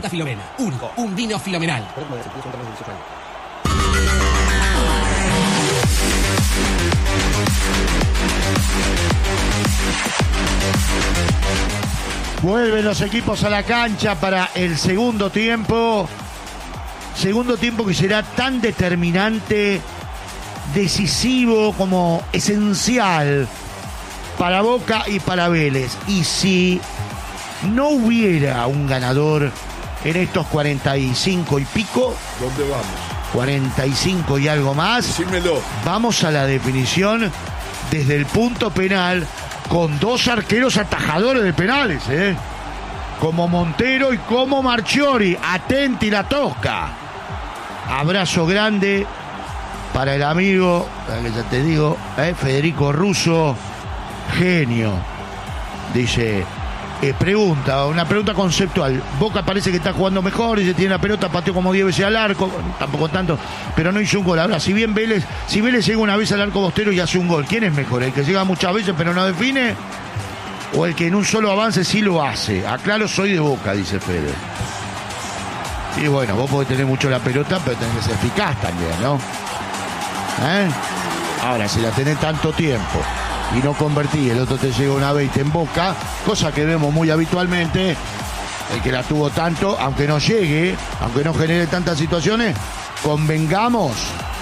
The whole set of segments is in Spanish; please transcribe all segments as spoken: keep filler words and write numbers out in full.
Filomena. Único, un vino fenomenal. Vuelven los equipos a la cancha para el segundo tiempo. Segundo tiempo que será tan determinante, decisivo como esencial para Boca y para Vélez. Y si no hubiera un ganador en estos cuarenta y cinco y pico, ¿dónde vamos? cuarenta y cinco y algo más. Decímelo. Vamos a la definición desde el punto penal con dos arqueros atajadores de penales, ¿eh? Como Montero y como Marchiori. Atenti la tosca. Abrazo grande para el amigo, que ya te digo, ¿eh? Federico Russo, genio. Dice, eh, pregunta, una pregunta conceptual. Boca parece que está jugando mejor, dice, tiene la pelota, pateó como diez veces al arco, bueno, tampoco tanto, pero no hizo un gol. Ahora, si bien Vélez, si Vélez llega una vez al arco bostero y hace un gol, ¿quién es mejor? ¿El que llega muchas veces pero no define? ¿O el que en un solo avance sí lo hace? Aclaro, soy de Boca, dice Fede. Y bueno, vos podés tener mucho la pelota, pero tenés que ser eficaz también, ¿no? ¿Eh? Ahora, si la tenés tanto tiempo y no convertí, el otro te llega una vez y te emboca, cosa que vemos muy habitualmente, el que la tuvo tanto, aunque no llegue, aunque no genere tantas situaciones, convengamos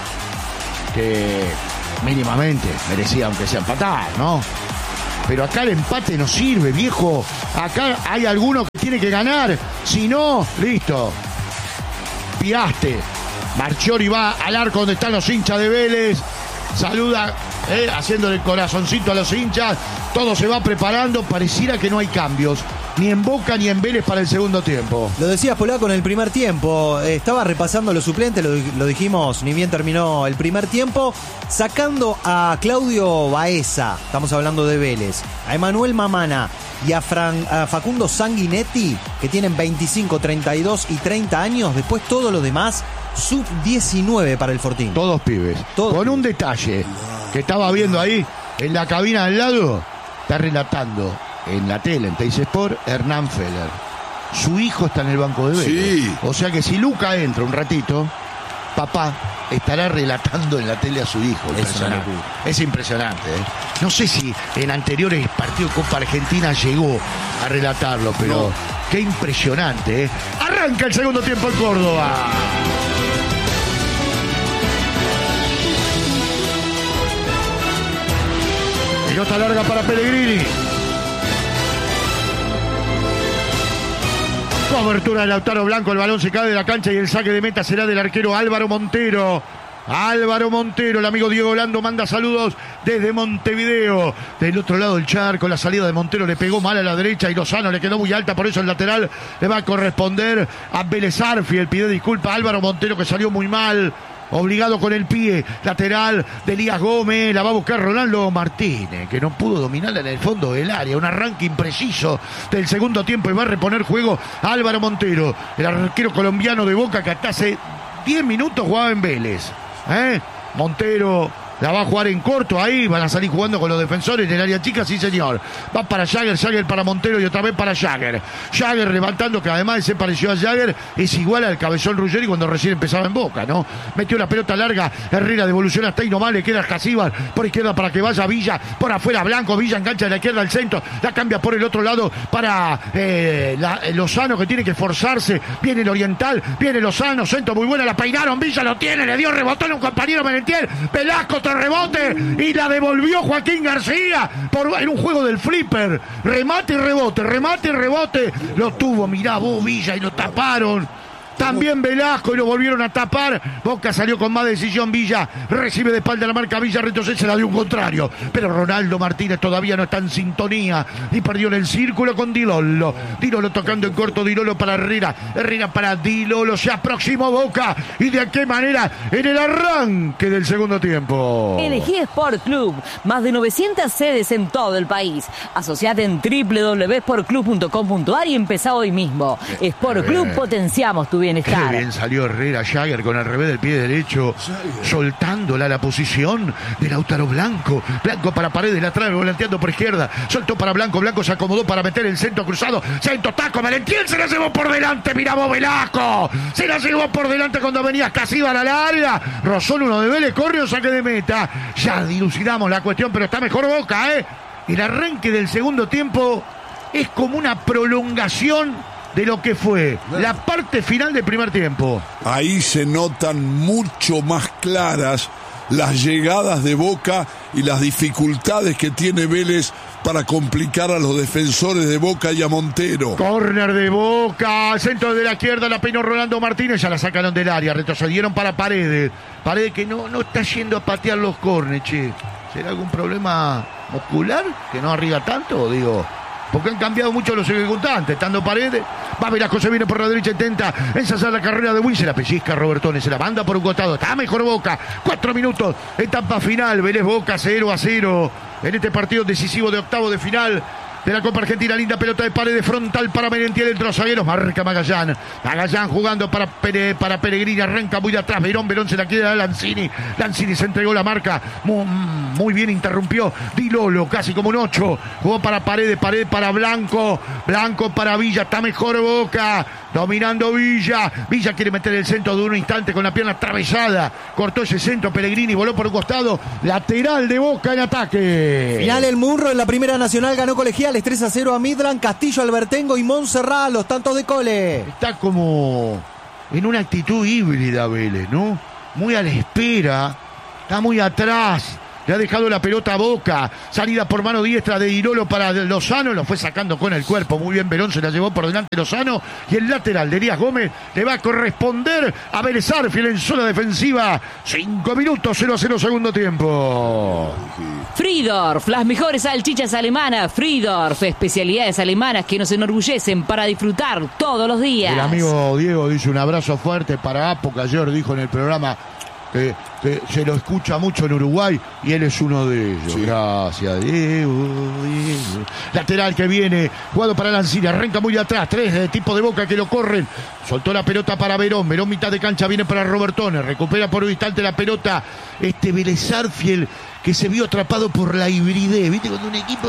que mínimamente merecía aunque sea empatar, ¿no? Pero acá el empate no sirve, viejo. Acá hay alguno que tiene que ganar. Si no, listo. Piaste. Marchiori va al arco donde están los hinchas de Vélez. Saluda, eh, haciéndole el corazoncito a los hinchas. Todo se va preparando. Pareciera que no hay cambios, ni en Boca ni en Vélez para el segundo tiempo. Lo decías, Polaco, en el primer tiempo. Eh, estaba repasando los suplentes, lo, lo dijimos, ni bien terminó el primer tiempo. Sacando a Claudio Baeza, estamos hablando de Vélez, a Emanuel Mamana y a, Fran, a Facundo Sanguinetti, que tienen veinticinco, treinta y dos y treinta años. Después todos los demás, sub diecinueve para el Fortín. Todos pibes. Todos Con pibes. un detalle que estaba viendo ahí en la cabina al lado, está relatando en la tele, en Teis Sport, Hernán Feller. Su hijo está en el banco de Vélez. Sí. O sea que si Luca entra un ratito, papá estará relatando en la tele a su hijo. Es Impresionante. una locura. Es impresionante, ¿eh? No sé si en anteriores partidos de Copa Argentina llegó a relatarlo, pero No. qué impresionante, ¿eh? Arranca el segundo tiempo en Córdoba. Pelota larga para Pellegrini. Cobertura de Lautaro Blanco, el balón se cae de la cancha y el saque de meta será del arquero Álvaro Montero. Álvaro Montero, el amigo Diego Lando manda saludos desde Montevideo. Del otro lado del charco, la salida de Montero le pegó mal a la derecha y Lozano le quedó muy alta, por eso el lateral le va a corresponder a Vélez Arfield. Pide disculpa a Álvaro Montero, que salió muy mal. Obligado con el pie, lateral de Elías Gómez, la va a buscar Ronaldo Martínez, que no pudo dominarla en el fondo del área. Un arranque impreciso del segundo tiempo y va a reponer juego a Álvaro Montero, el arquero colombiano de Boca que hasta hace diez minutos jugaba en Vélez. ¿Eh? Montero la va a jugar en corto ahí, van a salir jugando con los defensores del área chica, sí señor. Va para Jagger, Jagger para Montero y otra vez para Jagger. Jagger levantando, que además se pareció a Jagger, es igual al Cabezón Ruggeri cuando recién empezaba en Boca, ¿no? Metió la pelota larga, Herrera devoluciona hasta ahí nomás, le queda Casíbar por izquierda para que vaya Villa, por afuera Blanco, Villa engancha de la izquierda al centro, la cambia por el otro lado para eh, la, Lozano, que tiene que forzarse, viene el Oriental, viene Lozano, centro muy buena, la peinaron, Villa lo tiene, le dio rebotón a un compañero Merentiel, Velasco, otro rebote y la devolvió Joaquín García por, en un juego del flipper, remate y rebote, remate y rebote, lo tuvo, mirá vos Villa, y lo taparon. También Velasco y lo volvieron a tapar. Boca salió con más decisión. Villa recibe de espalda la marca Villa, entonces se la dio un contrario. Pero Ronaldo Martínez todavía no está en sintonía y perdió en el círculo con Di Lollo. Di Lollo tocando en corto, Di Lollo para Herrera. Herrera para Di Lollo. Se aproximó Boca. ¿Y de qué manera? En el arranque del segundo tiempo. Elegí Sport Club. Más de novecientas sedes en todo el país. Asociate en doble u doble u doble u punto sport club punto com punto a r y empezá hoy mismo. Sport Club, potenciamos tu bienestar. bienestar. Qué bien salió Herrera Jagger con el revés del pie derecho, Jagger. Soltándola a la posición de Lautaro Blanco. Blanco para Paredes, lateral, volanteando por izquierda. Soltó para Blanco, Blanco se acomodó para meter el centro cruzado. Centro, taco, Merentiel se la llevó por delante. Mirá vos, Velasco. Se la llevó por delante cuando venía Casíbar al área. Rozó uno de Vélez, corre o saque de meta. Ya dilucidamos la cuestión, pero está mejor Boca, ¿eh? El arranque del segundo tiempo es como una prolongación de lo que fue la parte final del primer tiempo. Ahí se notan mucho más claras las llegadas de Boca y las dificultades que tiene Vélez para complicar a los defensores de Boca y a Montero. Córner de Boca, centro de la izquierda, la peinó Rolando Martínez, ya la sacaron del área, retrocedieron para Paredes. Paredes que no, no está yendo a patear los córneres, che. ¿Será algún problema muscular que no arriba tanto? Digo, porque han cambiado mucho los ejecutantes, estando Paredes. Va Velasco, se viene por la derecha, intenta ensayar la carrera de Win, se la pellizca Robertones, se la manda por un costado, está mejor Boca. Cuatro minutos, etapa final, Vélez Boca cero a cero en este partido decisivo de octavo de final de la Copa Argentina. Linda pelota de Paredes, frontal para Merentiel, entre los zagueros, marca Magallán. Magallán jugando para, Pere, para Peregrini, arranca muy de atrás, Verón, Verón se la queda a Lanzini. Lanzini se entregó la marca, muy, muy bien interrumpió Di Lolo, casi como un ocho. Jugó para Paredes, Paredes para Blanco, Blanco para Villa, está mejor Boca. Dominando Villa, Villa quiere meter el centro de un instante con la pierna atravesada, cortó ese centro, Pellegrini voló por un costado, lateral de Boca en ataque. Final el Munro en la Primera Nacional, ganó Colegiales tres a cero a Midland, Castillo, Albertengo y Montserrat, los tantos de Cole. Está como en una actitud híbrida Vélez, ¿no? Muy a la espera, está muy atrás. Le ha dejado la pelota a Boca. Salida por mano diestra de Dirolo para Lozano. Lo fue sacando con el cuerpo. Muy bien, Verón se la llevó por delante Lozano. Y el lateral de Elías Gómez le va a corresponder a Vélez Arfield en zona defensiva. Cinco minutos, cero a cero segundo tiempo. Friedorf, las mejores salchichas alemanas. Friedorf, especialidades alemanas que nos enorgullecen para disfrutar todos los días. El amigo Diego dice un abrazo fuerte para Apo, que ayer dijo en el programa Que, que se lo escucha mucho en Uruguay y él es uno de ellos. Sí. Gracias, Diego, Diego. Lateral que viene, jugado para Lanzini, arranca muy de atrás, tres de tipo de Boca que lo corren. Soltó la pelota para Verón, Verón mitad de cancha, viene para Robertones, recupera por un instante la pelota. Este Vélez Arfield que se vio atrapado por la hibridez. ¿Viste? Cuando un equipo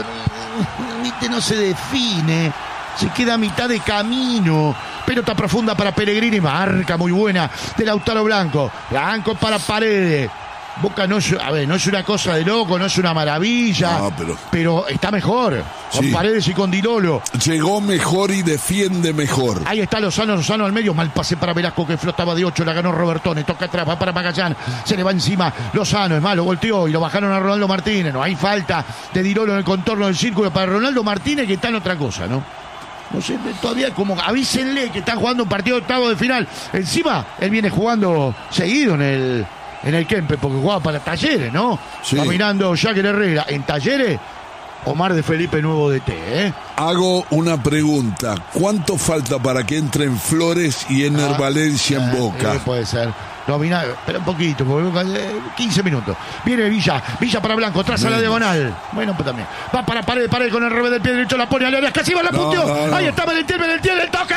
no, ¿viste? no se define, se queda a mitad de camino. Pelota profunda para Pellegrini, marca muy buena de Lautaro Blanco. Blanco para Paredes. Boca no es, a ver, no es una cosa de loco, no es una maravilla, no, pero, pero está mejor. Con sí. Paredes y con Di Lolo. Llegó mejor y defiende mejor. Ahí está Lozano, Lozano al medio. Mal pase para Velasco que flotaba de ocho, la ganó Robertones. Toca atrás, va para Magallán. Se le va encima Lozano, es malo, volteó y lo bajaron a Ronaldo Martínez. No hay falta de Di Lolo en el contorno del círculo para Ronaldo Martínez, que está en otra cosa, ¿no? No sé, todavía como avísenle que están jugando un partido de octavo de final. Encima, él viene jugando seguido en el en el Kempe, porque jugaba para Talleres, ¿no? Sí. Caminando Jagger Herrera. En Talleres, Omar de Felipe nuevo D T, ¿eh? Hago una pregunta. ¿Cuánto falta para que entren Flores y Ener ah, Valencia en eh, Boca? Eh, puede ser. Domina, espera un poquito, porque quince minutos. Viene Villa, Villa para Blanco, traza la diagonal. Bueno, pues también. Va para Paredes, Paredes con el revés del pie derecho, la pone a Arias, casi va, la punteó. No, no, no. Ahí está Merentiel, Merentiel, el toque,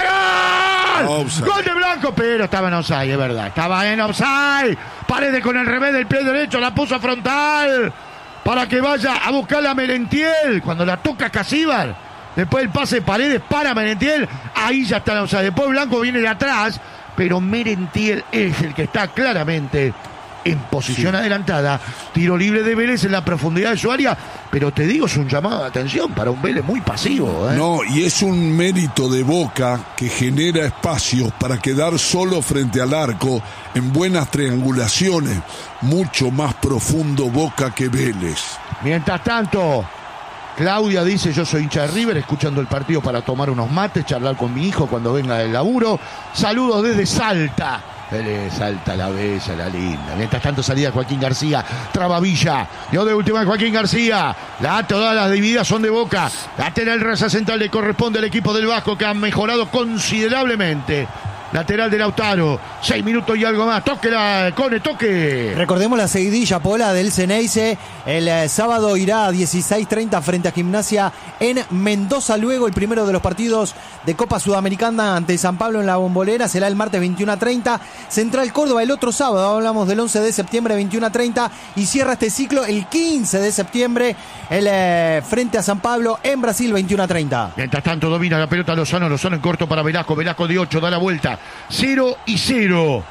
¡gol! No, gol de Blanco, pero estaba en offside, es verdad. Estaba en offside. Paredes con el revés del pie derecho, la puso frontal para que vaya a buscar a Merentiel. Cuando la toca Casíbar, después el pase de Paredes para Merentiel, ahí ya está en offside. Después Blanco viene de atrás, pero Merentiel es el que está claramente en posición sí. adelantada. Tiro libre de Vélez en la profundidad de su área, pero te digo, es un llamado de atención para un Vélez muy pasivo, ¿eh? No, y es un mérito de Boca que genera espacios para quedar solo frente al arco en buenas triangulaciones. Mucho más profundo Boca que Vélez. Mientras tanto, Claudia dice: yo soy hincha de River, escuchando el partido para tomar unos mates, charlar con mi hijo cuando venga del laburo. Saludos desde Salta. Salta la bella, la linda. Mientras tanto, salida Joaquín García, traba Villa, dio de última Joaquín García. La, todas las divididas son de Boca. Lateral raza central le corresponde al equipo del Vasco, que ha mejorado considerablemente Lateral de Lautaro. Seis minutos y algo más. Toque la Cone, toque. Recordemos la seguidilla, Pola, del Ceneice. El eh, sábado irá a dieciséis treinta frente a Gimnasia en Mendoza. Luego el primero de los partidos de Copa Sudamericana ante San Pablo en la Bombolera será el martes veintiuno treinta. Central Córdoba el otro sábado, hablamos del once de septiembre veintiuno treinta. Y cierra este ciclo el quince de septiembre el, eh, frente a San Pablo en Brasil veintiuno treinta. Mientras tanto domina la pelota Lozano. Lozano en corto para Velasco. Velasco de ocho, da la vuelta. Cero y cero.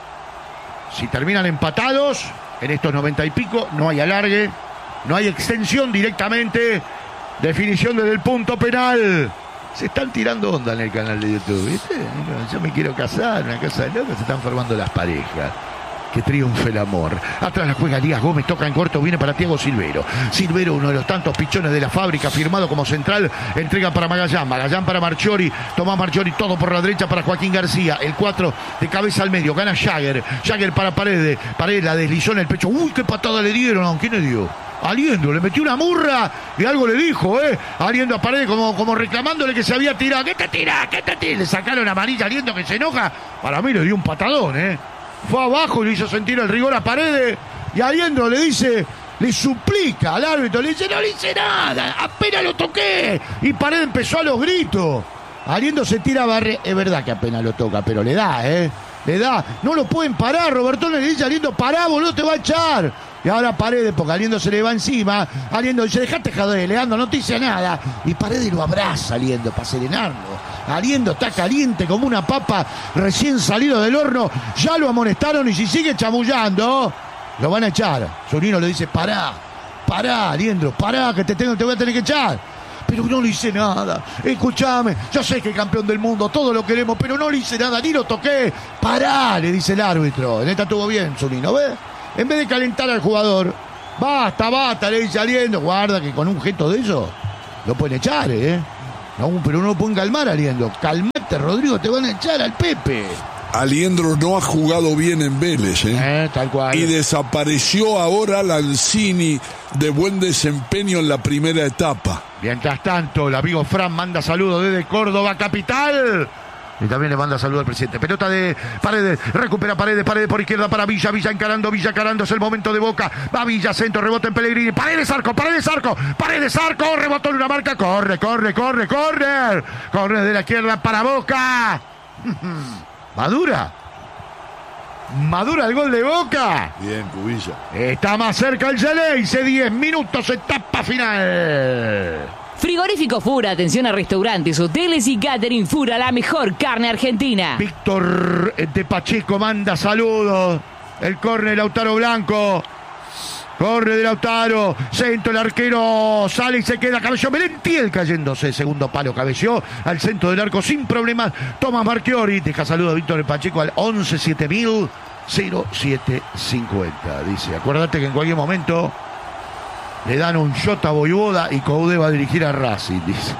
Si terminan empatados en estos noventa y pico, no hay alargue, no hay extensión directamente. Definición desde el punto penal. Se están tirando onda en el canal de YouTube, ¿viste? Yo me quiero casar, una casa de locos, se están formando las parejas. Que triunfe el amor. Atrás la juega Díaz Gómez, toca en corto, viene para Thiago Silvero. Silvero, uno de los tantos pichones de la fábrica, firmado como central, entrega para Magallán. Magallán para Marchiori, Tomás Marchiori, todo por la derecha para Joaquín García. El cuatro de cabeza al medio, gana Jagger. Jagger para Paredes. Paredes la deslizó en el pecho. Uy, qué patada le dieron. ¿Quién le dio? Aliendo, le metió una murra y algo le dijo, ¿eh? Aliendo a Paredes como, como reclamándole que se había tirado. ¿Qué te tira? ¿Qué te tira? Le sacaron amarilla, Aliendo que se enoja. Para mí le dio un patadón, ¿eh? Fue abajo y le hizo sentir el rigor a Paredes. Y Aliendo le dice, le suplica al árbitro, le dice, no le hice nada, apenas lo toqué. Y Paredes empezó a los gritos. Aliendo se tira a barre. Es verdad que apenas lo toca, pero le da, ¿eh? Le da. No lo pueden parar. Roberto le dice a Aliendo, pará, boludo, te va a echar. Y ahora Paredes, porque Aliendo se le va encima. Aliendo dice, dejate joder, Leandro, no te hice nada. Y Paredes lo abraza, Aliendo, para serenarlo. Aliendo está caliente como una papa recién salido del horno. Ya lo amonestaron y si sigue chamullando, lo van a echar. Zunino le dice, pará, pará, Aliendo, pará, que te, tengo, te voy a tener que echar. Pero no le hice nada. Escuchame, yo sé que es campeón del mundo, todo lo queremos, pero no le hice nada, ni lo toqué. Pará, le dice el árbitro. En esta estuvo bien, Zunino, ¿ves? En vez de calentar al jugador, basta, basta, le dice Aliendo. Guarda que con un gesto de eso lo pueden echar, ¿eh? No, pero no lo pueden calmar, Aliendo. Calmate, Rodrigo, te van a echar al Pepe. Aliendro no ha jugado bien en Vélez, ¿eh? Eh, tal cual. Y desapareció ahora Lanzini de buen desempeño en la primera etapa. Mientras tanto, el amigo Fran manda saludos desde Córdoba capital. Y también le manda saludos al presidente. Pelota de Paredes, recupera Paredes, Paredes por izquierda para Villa, Villa encarando, Villa encarando, es el momento de Boca. Va Villa, centro, rebota en Pellegrini. Paredes, arco, Paredes, arco, Paredes, arco, rebotó en una marca. Corre, corre, corre, corre. Corre de la izquierda para Boca. Madura. Madura el gol de Boca. Bien, Cubilla. Está más cerca el Ceneice, diez minutos, etapa final. Frigorífico Fura, atención a restaurantes, hoteles y catering. Fura, la mejor carne argentina. Víctor de Pacheco manda saludos. El córner Lautaro Blanco. Corre de Lautaro. Centro, el arquero sale y se queda. Cabeció Merentiel cayéndose. Segundo palo, cabeció al centro del arco sin problemas. Tomás Marchiori. Deja saludos a Víctor de Pacheco al once siete mil cero siete cincuenta. Dice, acuérdate que en cualquier momento le dan un shot a Voivoda y Coude va a dirigir a Racing, dice.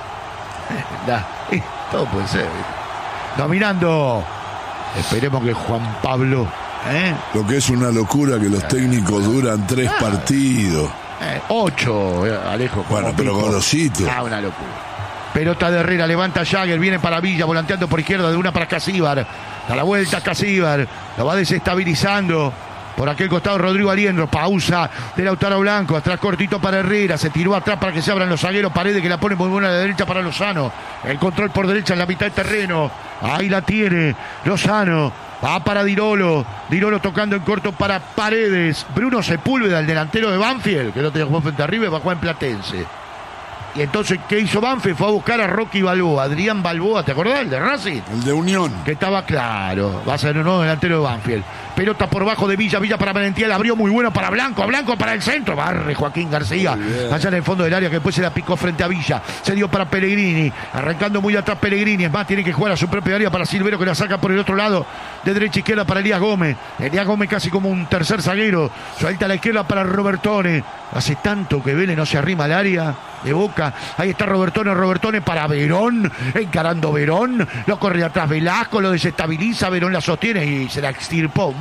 Da, eh, todo puede ser. Dominando. Esperemos que Juan Pablo. ¿eh? Lo que es una locura que los técnicos duran tres ah, partidos. Eh, ocho, eh, Alejo. Bueno, pero Gorosito. Ah, una locura. Pelota de Herrera, levanta Jagger, viene para Villa, volanteando por izquierda, de una para Casíbar. Da la vuelta Casíbar, lo va desestabilizando. Por aquel costado Rodrigo Aliendro, pausa de Lautaro Blanco, atrás cortito para Herrera, se tiró atrás para que se abran los zagueros, Paredes que la pone muy buena a la derecha para Lozano, el control por derecha en la mitad del terreno, ahí la tiene Lozano, va para Dirolo, Dirolo tocando en corto para Paredes, Bruno Sepúlveda, el delantero de Banfield, que no tenía jugado frente a River, va a jugar en Platense. Y entonces, ¿qué hizo Banfield? Fue a buscar a Rocky Balboa, Adrián Balboa, ¿te acordás? El de Racing. El de Unión. Que estaba claro, va a ser un nuevo delantero de Banfield. Pelota por bajo de Villa, Villa para Merentiel, abrió muy bueno para Blanco, Blanco para el centro, barre Joaquín García, allá en el fondo del área que después se la picó frente a Villa, se dio para Pellegrini, arrancando muy atrás Pellegrini, es más, tiene que jugar a su propia área para Silvero que la saca por el otro lado, de derecha a izquierda para Elías Gómez, Elías Gómez casi como un tercer zaguero, suelta a la izquierda para Robertone, hace tanto que Vélez no se arrima al área de Boca, ahí está Robertone, Robertone para Verón, encarando Verón, lo corre atrás Velasco, lo desestabiliza, Verón la sostiene y se la extirpó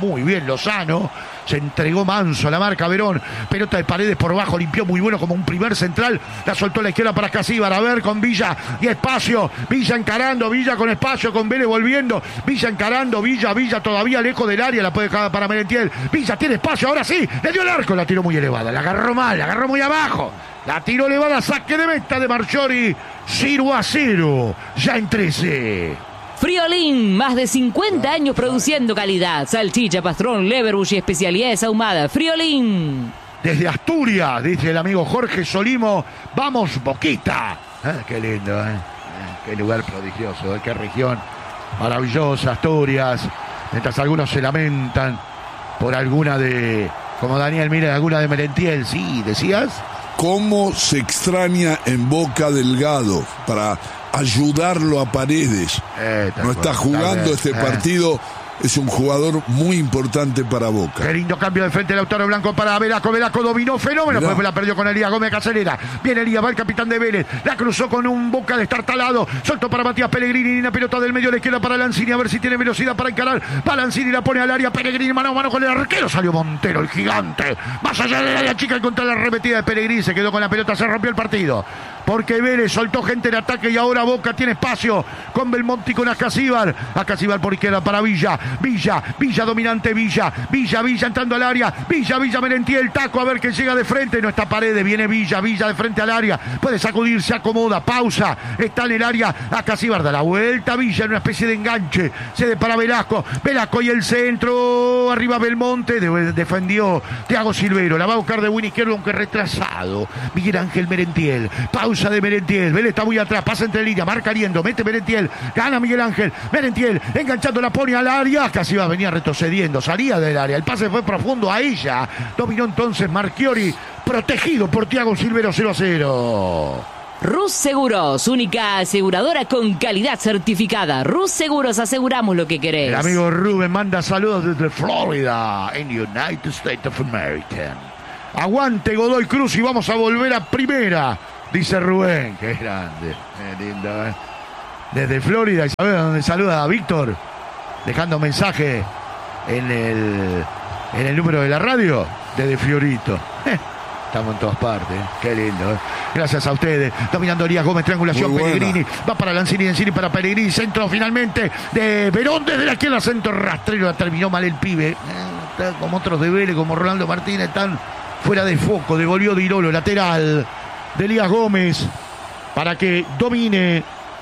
muy bien Lozano. Se entregó manso a la marca Verón. Pelota de Paredes por bajo, limpió muy bueno como un primer central. La soltó a la izquierda para Casíbar. A ver con Villa y espacio. Villa encarando, Villa con espacio, con Vélez volviendo. Villa encarando, Villa, Villa todavía lejos del área. La puede dejar para Merentiel. Villa tiene espacio, ahora sí. Le dio el arco, la tiró muy elevada. La agarró mal, la agarró muy abajo. La tiró elevada, saque de meta de Marchiori. cero a cero, ya en trece. Friolín, más de cincuenta años produciendo calidad. Salchicha, pastrón, leverbush y especialidades ahumadas. Friolín. Desde Asturias, dice el amigo Jorge Solimo, vamos Boquita. Eh, qué lindo, ¿eh? Eh, qué lugar prodigioso, ¿eh? Qué región maravillosa, Asturias. Mientras algunos se lamentan por alguna de, como Daniel, mira, alguna de Merentiel. Sí, ¿decías? ¿Cómo se extraña en Boca Delgado para ayudarlo a Paredes? Eh, no está jugando este eh. partido. Es un jugador muy importante para Boca. Qué lindo cambio de frente, Lautaro Blanco para Velasco. Velasco dominó, fenómeno. Después la perdió con Elías Gómez Caselera. Viene Elías, va el capitán de Vélez. La cruzó con un Boca destartalado. Soltó para Matías Pellegrini. Una pelota del medio a la izquierda para Lanzini. A ver si tiene velocidad para encarar. Va Lanzini, la pone al área. Pellegrini mano a mano con el arquero. Salió Montero, el gigante. Más allá de la chica, contra la arremetida de Pellegrini. Se quedó con la pelota, se rompió el partido. Porque Vélez soltó gente en ataque y ahora Boca tiene espacio con Belmonte y con Ascasíbar. Ascasíbar por izquierda para Villa. Villa, Villa dominante, Villa. Villa, Villa entrando al área. Villa, Villa Merentiel, taco a ver que llega de frente. No está Paredes, viene Villa, Villa de frente al área. Puede sacudir, se acomoda, pausa. Está en el área. Ascasíbar da la vuelta. Villa en una especie de enganche. Cede para Velasco. Velasco y el centro. Arriba Belmonte. De- defendió Thiago Silvero. La va a buscar de buen izquierdo, aunque retrasado. Miguel Ángel Merentiel. Pausa de Merentiel. Vélez está muy atrás. Pasa entre líneas. Marca Ariendo. Mete Merentiel. Gana Miguel Ángel. Merentiel enganchando, la pone al área. Casi va, venía retrocediendo. Salía del área. El pase fue profundo a ella. Dominó entonces Marchiori. Protegido por Thiago Silvero. cero a cero. Rus Seguros, única aseguradora con calidad certificada. Rus Seguros, aseguramos lo que querés. El amigo Rubén manda saludos desde Florida, en United States of America. Aguante Godoy Cruz y vamos a volver a primera, dice Rubén. Qué grande, qué lindo, ¿eh? Desde Florida, ¿y sabes dónde saluda a Víctor? Dejando mensaje en el, en el número de la radio, desde Fiorito. Estamos en todas partes, ¿eh? Qué lindo, ¿eh? Gracias a ustedes. Dominando Elías Gómez, triangulación Pellegrini. Va para Lanzini, Lanzini para Pellegrini. Centro finalmente de Verón desde la izquierda. Centro rastrero, la terminó mal el pibe. Eh, está como otros de Vélez, como Rolando Martínez, están fuera de foco. Devolvió Dirolo, lateral de Elías Gómez, para que domine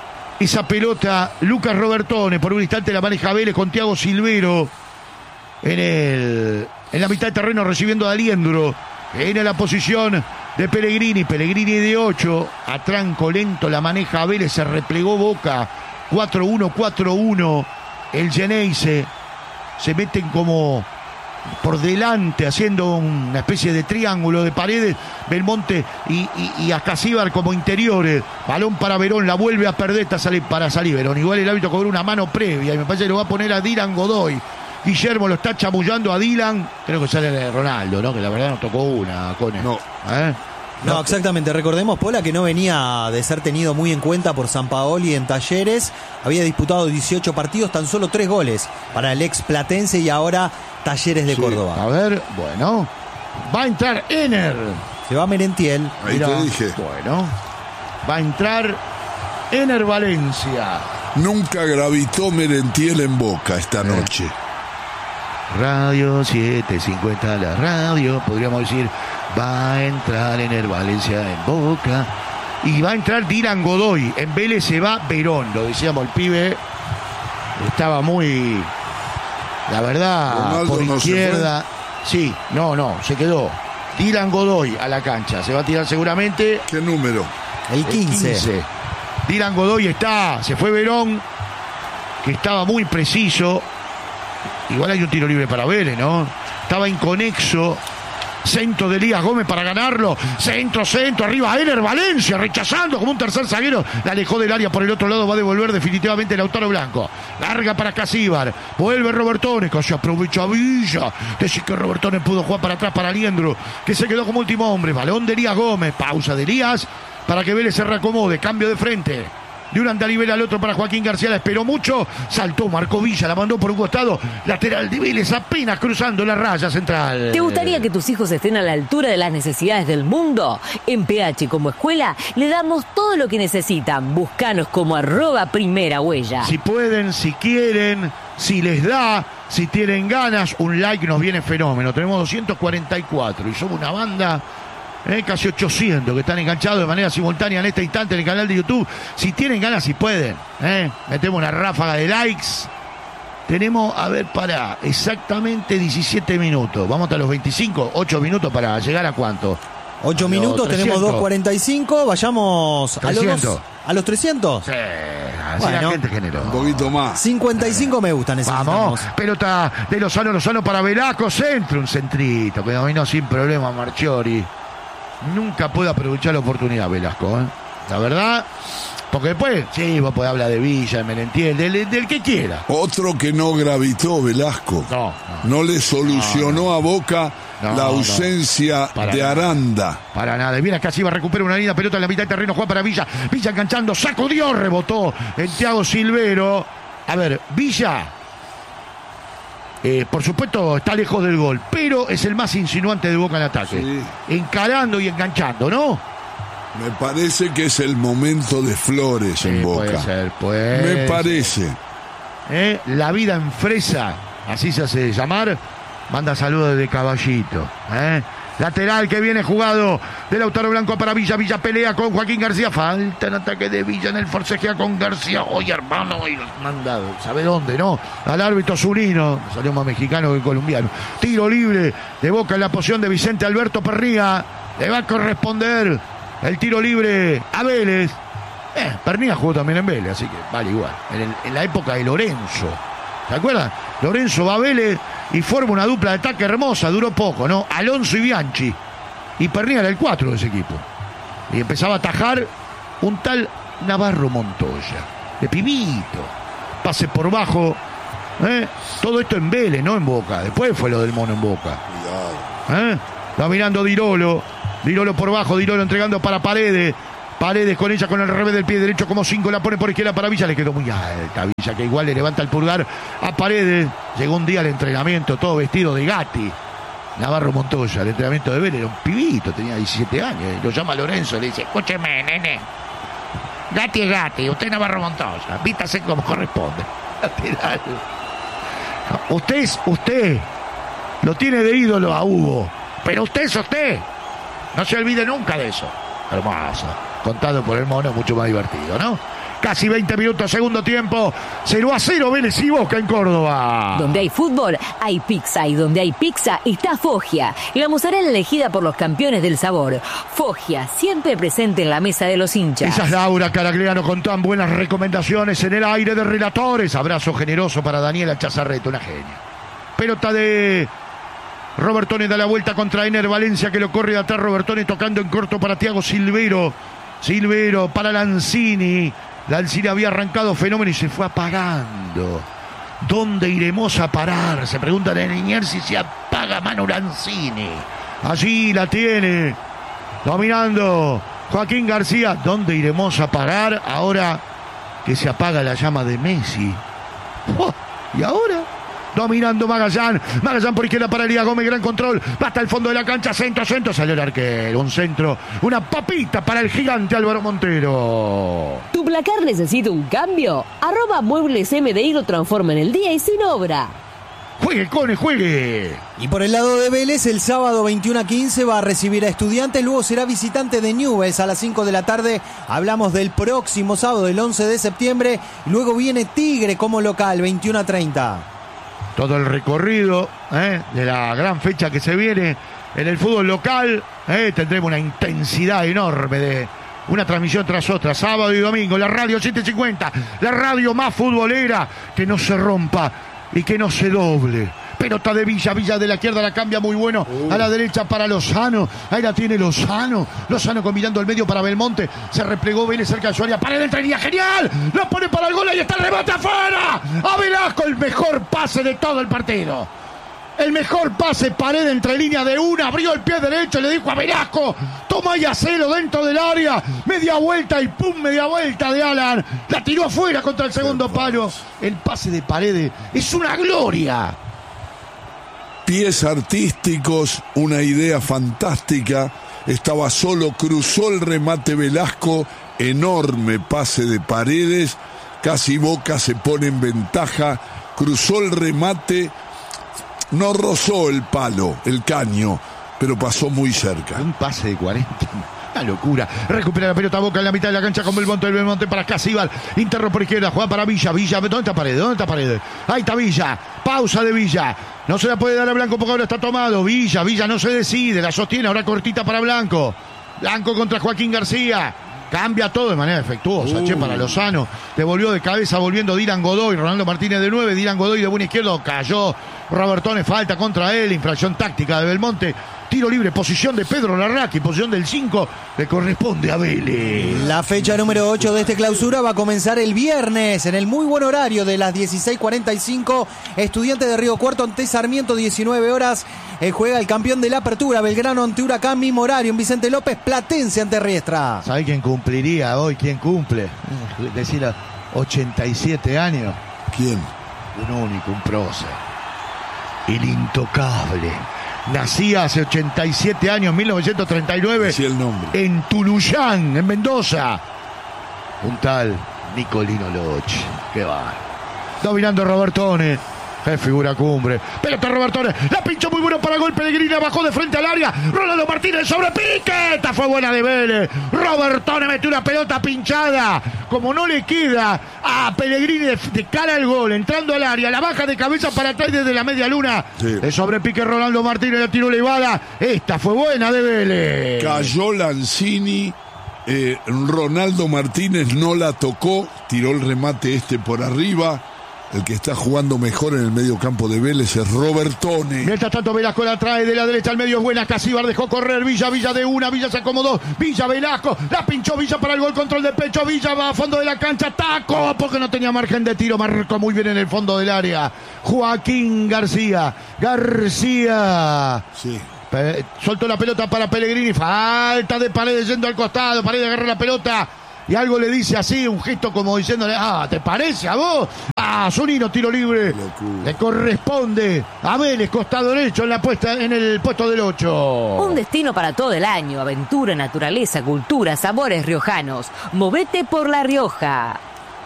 esa pelota Lucas Robertone. Por un instante la maneja Vélez con Thiago Silvero en, el, en la mitad de terreno, recibiendo a Aliendro. En la posición de Pellegrini. Pellegrini de ocho. A tranco lento la maneja Vélez. Se replegó Boca. cuatro uno, cuatro uno. El Geneise. Se meten como por delante, haciendo una especie de triángulo de Paredes. Belmonte y, y, y Ascasíbar como interiores. Balón para Verón. La vuelve a perder. Está sale, para salir Verón. Igual el árbitro cobró una mano previa. Y me parece que lo va a poner a Dylan Godoy. Guillermo lo está chamullando a Dylan. Creo que sale de Ronaldo, ¿no? Que la verdad no tocó una, Cone. No. ¿Eh? No, exactamente. Recordemos, Pola, que no venía de ser tenido muy en cuenta por Sampaoli en Talleres. Había disputado dieciocho partidos, tan solo tres goles para el ex Platense y ahora Talleres de Sí. Córdoba. A ver, bueno. Va a entrar Ener. Se va Merentiel. Ahí Mirá, te dije. Bueno. Va a entrar Ener Valencia. Nunca gravitó Merentiel en Boca esta noche. Radio siete cincuenta, la radio, podríamos decir, va a entrar en el Valencia en Boca. Y va a entrar Dylan Godoy. En Vélez se va Verón. Lo decíamos, el pibe estaba muy, la verdad, Ronaldo por no se izquierda. Sí, no, no, se quedó. Dylan Godoy a la cancha. Se va a tirar seguramente ¿Qué número? El el quince. quince. Dylan Godoy está, se fue Verón, que estaba muy preciso. Igual hay un tiro libre para Vélez, ¿no? Estaba inconexo. Centro de Elías Gómez para ganarlo. Centro, centro, arriba Ener Valencia, rechazando como un tercer zaguero. La alejó del área por el otro lado. Va a devolver definitivamente Lautaro Blanco. Larga para Casíbar. Vuelve Robertone, que se aprovecha Villa. Decir que Robertone pudo jugar para atrás para Aliendro, que se quedó como último hombre. Balón de Elías Gómez. Pausa de Elías para que Vélez se reacomode. Cambio de frente. de un andarivel al otro para Joaquín García, la esperó mucho, saltó, marcó Villa, la mandó por un costado, lateral de Vélez apenas cruzando la raya central. ¿Te gustaría que tus hijos estén a la altura de las necesidades del mundo? En P H como escuela le damos todo lo que necesitan. Búscanos como arroba primera huella. Si pueden, si quieren, si les da, si tienen ganas, un like nos viene fenómeno. Tenemos doscientos cuarenta y cuatro y somos una banda, eh, casi ochocientos, que están enganchados de manera simultánea en este instante en el canal de YouTube. Si tienen ganas, si pueden, eh, metemos una ráfaga de likes. Tenemos, a ver, para exactamente diecisiete minutos. Vamos hasta los veinticinco, ocho minutos para llegar a cuánto. ocho minutos, tenemos dos cuarenta y cinco, vayamos a los, dos, a los trescientos. Sí, así bueno, la gente generó. Un poquito más. cincuenta y cinco me gusta, necesitamos. Vamos, pelota de Lozano, Lozano para Velasco, centro, un centrito que dominó sin problema Marchiori. Nunca puede aprovechar la oportunidad Velasco, ¿eh? La verdad, porque después, sí, vos podés hablar de Villa, de Merentiel, del, del que quiera. Otro que no gravitó, Velasco. No, no. No le solucionó no, no. a Boca No, la ausencia no, de nada. Aranda. Para nada. Y mira, casi va a recuperar una linda pelota en la mitad de terreno. Juan para Villa. Villa enganchando. Sacudió, rebotó en Thiago Silvero. A ver, Villa. Eh, por supuesto, está lejos del gol. Pero es el más insinuante de Boca en ataque. Sí. Encarando y enganchando, ¿no? Me parece que es el momento de Flores Sí, en Boca. puede ser, puede Me ser. parece. ¿Eh? La vida en fresa. Así se hace llamar. Manda saludos de Caballito. ¿eh? Lateral que viene jugado de Lautaro Blanco para Villa. Villa pelea con Joaquín García. Falta en ataque de Villa en el forcejea con García. Oye, hermano, y manda, ¿sabe dónde, no? Al árbitro Zunino. Salió más mexicano que colombiano. Tiro libre de Boca en la posición de Vicente Alberto Perría. Le va a corresponder el tiro libre a Vélez. Eh, Perría jugó también en Vélez, así que vale igual. En, el, en la época de Lorenzo. ¿Se acuerdan? Lorenzo va a Vélez y forma una dupla de ataque hermosa, duró poco, ¿no? Alonso y Bianchi. Y Perría era el cuatro de ese equipo. Y empezaba a atajar un tal Navarro Montoya, de pibito. Pase por bajo. ¿eh? Todo esto en Vélez, no en Boca. Después fue lo del mono en Boca. ¿eh? Va mirando Dirolo. Dirolo por bajo, Dirolo entregando para Paredes. Paredes con ella con el revés del pie derecho como cinco, la pone por izquierda para Villa, le quedó muy alta Villa, que igual le levanta el pulgar a Paredes. Llegó un día al entrenamiento todo vestido de Gatti. Navarro Montoya, el entrenamiento de Vélez, era un pibito, tenía diecisiete años, lo llama Lorenzo, le dice, escúcheme, nene, Gatti es Gatti, usted es Navarro Montoya, vítase como corresponde. Lateral. Usted es usted, lo tiene de ídolo a Hugo, pero usted es usted, no se olvide nunca de eso. Hermoso. Contado por el mono, mucho más divertido, ¿no? Casi veinte minutos, segundo tiempo. cero a cero, Vélez y Boca en Córdoba. Donde hay fútbol, hay pizza. Y donde hay pizza, está Foggia. La mozzarella elegida por los campeones del sabor. Foggia, siempre presente en la mesa de los hinchas. Esa es Laura Caragliano con tan buenas recomendaciones en el aire de relatores. Abrazo generoso para Daniela Chazarreta, una genia. Pelota de Robertone, da la vuelta contra Ener Valencia, que lo corre de atrás. Robertone tocando en corto para Thiago Silvero. Silvero para Lanzini. Lanzini había arrancado fenómeno y se fue apagando. ¿Dónde iremos a parar? Se preguntan en Liniers si se apaga Manu Lanzini. Allí la tiene. Dominando Joaquín García. ¿Dónde iremos a parar ahora que se apaga la llama de Messi? Oh, ¿y ahora? Dominando Magallán, Magallán por izquierda para Elías Gómez, gran control, va hasta el fondo de la cancha, centro, centro, salió el arquero, un centro, una papita para el gigante Álvaro Montero. ¿Tu placar necesita un cambio? Arroba Muebles M D I lo transforma en el día y sin obra. Juegue, Cone, juegue. Y por el lado de Vélez, el sábado veintiuno a quince va a recibir a Estudiantes, luego será visitante de Newell's a las cinco de la tarde. Hablamos del próximo sábado, el once de septiembre, luego viene Tigre como local, veintiuno a treinta. Todo el recorrido ¿eh? de la gran fecha que se viene en el fútbol local. ¿eh? Tendremos una intensidad enorme de una transmisión tras otra, sábado y domingo. La radio setecientos cincuenta, la radio más futbolera, que no se rompa y que no se doble. Pelota de Villa, Villa de la izquierda la cambia muy bueno, uh. a la derecha para Lozano, ahí la tiene Lozano, Lozano combinando el medio para Belmonte, se replegó Vélez cerca de su área, para adentro, genial, lo pone para el gol, ahí está el remate afuera, a Velasco, el mejor pase de todo el partido. El mejor pase, Paredes entre líneas de una, abrió el pie derecho, le dijo a Velasco, toma y hacelo dentro del área, media vuelta y pum, media vuelta de Alan, la tiró afuera contra el segundo palo. El pase de Paredes es una gloria. Pies artísticos, una idea fantástica, estaba solo, cruzó el remate Velasco, enorme pase de Paredes, casi Boca se pone en ventaja, cruzó el remate, no rozó el palo, el caño, pero pasó muy cerca. Un pase de cuarenta, una locura. Recupera la pelota Boca en la mitad de la cancha con Belmonte, el Belmonte para Casíbal, interno por izquierda, juega para Villa, Villa, ¿dónde está Paredes? ¿Dónde está Paredes? Ahí está Villa, pausa de Villa, no se la puede dar a Blanco porque ahora está tomado, Villa, Villa no se decide, la sostiene, ahora cortita para Blanco, Blanco contra Joaquín García. Cambia todo de manera efectuosa, uh. che, para Lozano. Devolvió de cabeza, volviendo Dylan Godoy. Ronaldo Martínez de nueve. Dylan Godoy de buen izquierdo. Cayó Robertone, falta contra él. Infracción táctica de Belmonte. Tiro libre, posición de Pedro Larraqui, posición del cinco. Le corresponde a Vélez. La fecha número ocho de este clausura va a comenzar el viernes en el muy buen horario de las dieciséis cuarenta y cinco. Estudiantes de Río Cuarto ante Sarmiento, diecinueve horas. Eh, juega el campeón de la apertura, Belgrano ante Huracán, mismo horario. En Vicente López, Platense ante Riestra. ¿Sabe quién cumpliría hoy? ¿Quién cumple? Decir ochenta y siete años. ¿Quién? Un único, un prócer. El intocable. Nacía hace ochenta y siete años, mil novecientos treinta y nueve. Sí, el nombre. En Tuluyán, en Mendoza. Un tal Nicolino Loche. Qué va. Dominando Robertone. Es figura cumbre. Pelota Robertone. La pinchó muy bueno para gol. Pellegrini bajó de frente al área. Ronaldo Martínez sobre pique. Esta fue buena de Vélez. Robertone metió una pelota pinchada. Como no le queda a Pellegrini de, de cara al gol. Entrando al área. La baja de cabeza para atrás desde la media luna. Sí. De sobre pique Ronaldo Martínez. La tiró Levada. Esta fue buena de Vélez. Cayó Lanzini. Eh, Ronaldo Martínez no la tocó. Tiró el remate este por arriba. El que está jugando mejor en el medio campo de Vélez es Robertone. Mientras tanto Velasco la trae de la derecha al medio, buena Casíbar, dejó correr Villa, Villa de una, Villa se acomodó, Villa Velasco, la pinchó Villa para el gol, control de pecho, Villa va a fondo de la cancha, taco, porque no tenía margen de tiro, marcó muy bien en el fondo del área, Joaquín García, García. Sí. Soltó la pelota para Pellegrini, falta de Paredes yendo al costado, Paredes agarra la pelota. Y algo le dice así, un gesto como diciéndole, ah, ¿te parece a vos? Ah, Zunino, tiro libre. Le corresponde a Vélez, costado derecho en la puesta, en el puesto del ocho. Un destino para todo el año, aventura, naturaleza, cultura, sabores riojanos. Movete por La Rioja.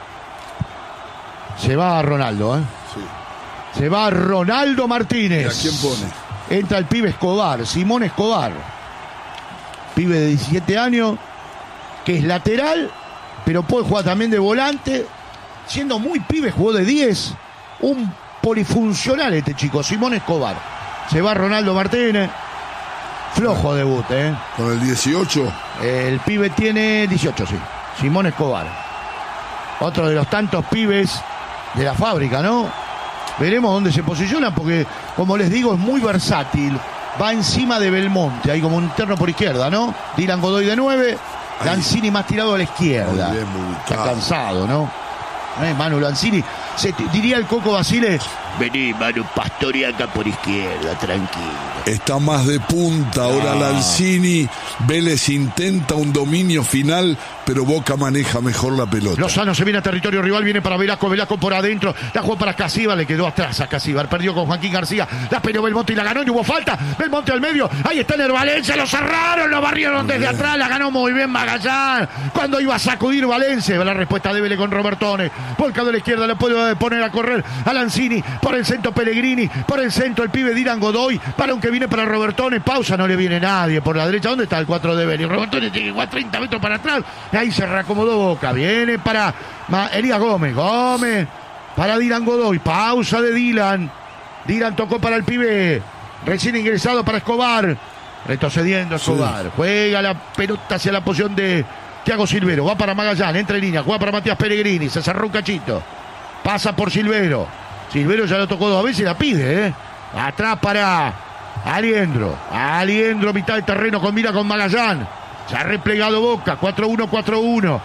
Se va Ronaldo, ¿eh? Sí. Se va Ronaldo Martínez. ¿Y a quién pone? Entra el pibe Escobar, Simón Escobar. Pibe de diecisiete años. Que es lateral, pero puede jugar también de volante. Siendo muy pibe, jugó de diez. Un polifuncional este chico, Simón Escobar. Se va Ronaldo Martínez. Flojo debut, ¿eh? ¿Con el dieciocho? El pibe tiene dieciocho, sí. Simón Escobar. Otro de los tantos pibes de la fábrica, ¿no? Veremos dónde se posiciona, porque, como les digo, es muy versátil. Va encima de Belmonte, ahí como un interno por izquierda, ¿no? Dylan Godoy de nueve. Lanzini más tirado a la izquierda. Muy bien, muy Está cansado, ¿no? Eh, Manu Lanzini. Se t- diría el Coco Basile. Vení, Manu, pastorea acá por izquierda, tranquilo. Está más de punta ahora ah. Lanzini. Vélez intenta un dominio final, pero Boca maneja mejor la pelota. Lozano se viene a territorio rival, viene para Velasco, Velasco por adentro, la jugó para Casíbar, le quedó atrás a Casíbar, perdió con Joaquín García, la peleó Belmonte y la ganó y hubo falta. Belmonte al medio, ahí está el Valencia, lo cerraron, lo barrieron muy desde bien. Atrás, la ganó muy bien Magallán. Cuando iba a sacudir Valencia, la respuesta de Vélez con Robertone, volcado a la izquierda, le puede poner a correr a Lanzini, por el centro Pellegrini, por el centro el pibe Dylan Godoy, para un que viene para Robertone, pausa, no le viene nadie por la derecha. ¿Dónde está el cuatro de Vélez? Robertone tiene que jugar treinta metros para atrás, ahí se reacomodó Boca, viene para Elías Gómez, Gómez para Dylan Godoy, pausa de Dylan, Dylan tocó para el pibe recién ingresado para Escobar, retrocediendo Escobar, sí. Juega la pelota hacia la posición de Thiago Silvero, va para Magallán, entra en línea, juega para Matías Pellegrini, se cerró un cachito, pasa por Silvero, Silvero ya lo tocó dos veces y la pide, ¿eh? Atrás para Aliendro, Aliendro mitad de terreno, combina con Magallán, se ha replegado Boca, cuatro uno, cuatro uno.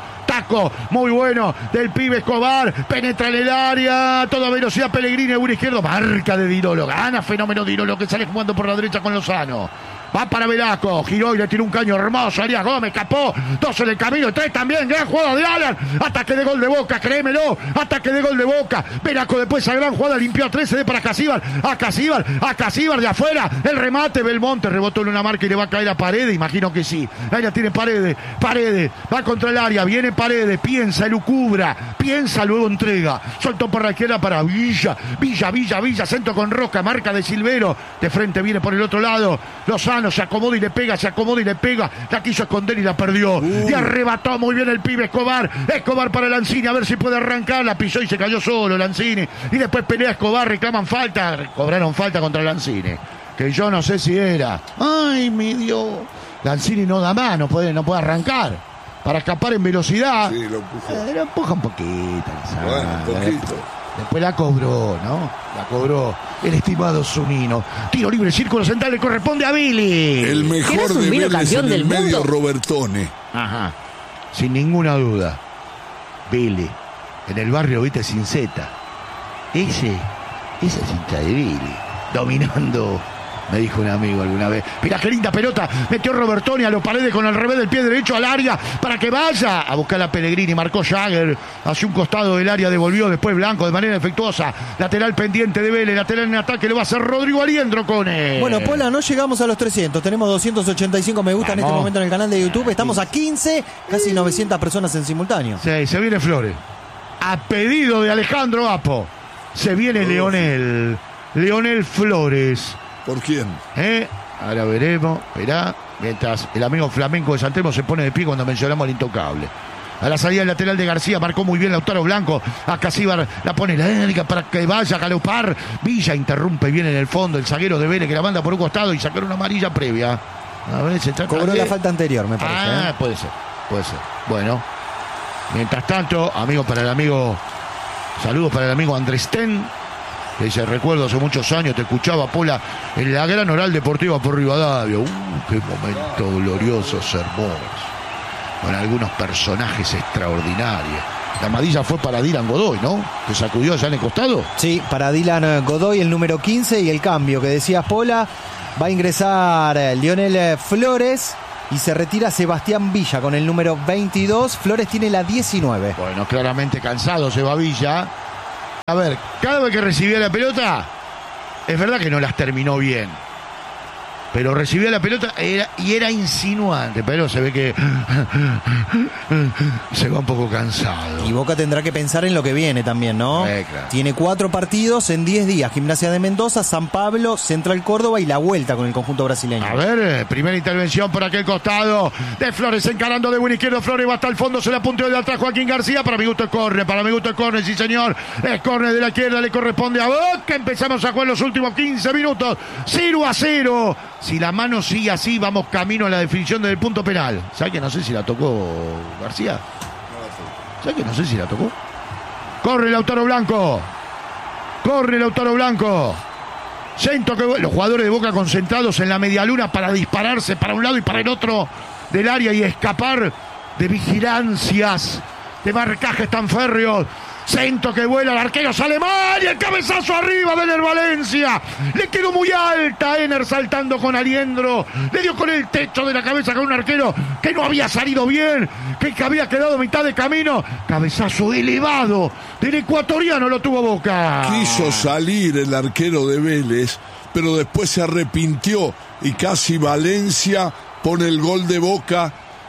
Velasco, muy bueno del pibe Escobar, penetra en el área, toda velocidad Pellegrini, un izquierdo, marca de Dirolo, gana Fenómeno Dirolo que sale jugando por la derecha con Lozano. Va para Velasco, giró y le tiró un caño hermoso. Arias Gómez, capó, dos en el camino, tres también. Gran jugada de Alan. Ataque de gol de Boca, créemelo. Ataque de gol de Boca. Velasco después a gran jugada, limpió a tres, se de para Casíbar. A Casíbar, a Casíbar de afuera. El remate, Belmonte rebotó en una marca y le va a caer a Paredes. Imagino que sí. Ahí la tiene Paredes. Paredes, va contra el área, viene Paredes, piensa, elucubra, piensa, luego entrega. Soltó por la izquierda para Villa. Villa, Villa, Villa, centro con Roca, marca de Silvero. De frente viene por el otro lado. Lozano se acomoda y le pega, se acomoda y le pega. La quiso esconder y la perdió. Uh. Y arrebató muy bien el pibe Escobar. Escobar para Lanzini, a ver si puede arrancar. La pisó y se cayó solo Lanzini. Y después pelea Escobar, reclaman falta. Cobraron falta contra Lanzini. Que yo no sé si era. Ay, mi Dios. Lanzini no da más, no puede, no puede arrancar. Para escapar en velocidad. Sí, lo empujó. Eh, lo empuja un poquito. Bueno, un poquito. Después la cobró, ¿no? La cobró el estimado Zunino. Tiro libre, círculo central, le corresponde a Billy. El mejor de Vélez en el medio, mundo? Robertone. Ajá, sin ninguna duda. Billy, en el barrio, viste, sin Z. Ese, esa cinta de Billy, dominando. Me dijo un amigo alguna vez. Mirá qué linda pelota. Metió Robertoni a los Paredes con el revés del pie derecho al área para que vaya a buscar a Pellegrini. Marcó Jagger hacia un costado del área. Devolvió después Blanco de manera efectuosa. Lateral pendiente de Vélez. Lateral en ataque. Lo va a hacer Rodrigo Aliendro con él. Bueno, Pola, no llegamos a los trescientos. Tenemos doscientos ochenta y cinco me gusta Vamos. en este momento en el canal de YouTube. Estamos a quince, casi novecientas personas en simultáneo. Sí, se viene Flores. A pedido de Alejandro Apo. Se viene Leonel. Leonel Flores. ¿Por quién? ¿Eh? Ahora veremos. Esperá. Mientras el amigo flamenco de San Telmo se pone de pie cuando mencionamos al intocable. A la salida del lateral de García marcó muy bien Lautaro Blanco. A Casíbar la pone larga para que vaya a galopar. Villa interrumpe bien en el fondo. El zaguero de Vélez que la manda por un costado y sacar una amarilla previa. A ver, se trata Cobró de... la falta anterior, me parece. Ah, ¿eh? puede ser. Puede ser. Bueno. Mientras tanto, amigo para el amigo. Saludos para el amigo Andrés Ten. Que dice, recuerdo hace muchos años, te escuchaba, Pola, en la gran oral deportiva por Rivadavia. Uh, qué momento glorioso, hermoso. Con algunos personajes extraordinarios. La amarilla fue para Dylan Godoy, ¿no? Que sacudió allá en el costado. Sí, para Dylan Godoy, el número quince, y el cambio que decías, Pola, va a ingresar Leonel Flores y se retira Sebastián Villa con el número veintidós. Flores tiene la diecinueve. Bueno, claramente cansado se va Villa. A ver, cada vez que recibía la pelota, es verdad que no las terminó bien. Pero recibía la pelota era, y era insinuante, pero se ve que se va un poco cansado. Y Boca tendrá que pensar en lo que viene también, ¿no? Eh, claro. Tiene cuatro partidos en diez días. Gimnasia de Mendoza, San Pablo, Central Córdoba y la vuelta con el conjunto brasileño. A ver, primera intervención por aquel costado de Flores encarando de buen izquierdo. Flores va hasta el fondo, se la punteó de atrás Joaquín García. Para mi gusto es córner, para mi gusto es córner, sí señor. Es córner de la izquierda, le corresponde a Boca. Empezamos a jugar los últimos quince minutos. cero a cero. Si la mano sigue así, vamos camino a la definición del punto penal. ¿Sabes que no sé si la tocó García? ¿Sabes que no sé si la tocó? Corre Lautaro Blanco. Corre Lautaro Blanco. Siento que los jugadores de Boca concentrados en la medialuna para dispararse para un lado y para el otro del área y escapar de vigilancias, de marcajes tan férreos. Siento que vuela, el arquero sale mal y el cabezazo arriba de Ener Valencia. Le quedó muy alta Ener saltando con Aliendro. Le dio con el techo de la cabeza con un arquero que no había salido bien, que había quedado a mitad de camino. Cabezazo elevado del ecuatoriano lo tuvo Boca. Quiso salir el arquero de Vélez, pero después se arrepintió y casi Valencia pone el gol de Boca.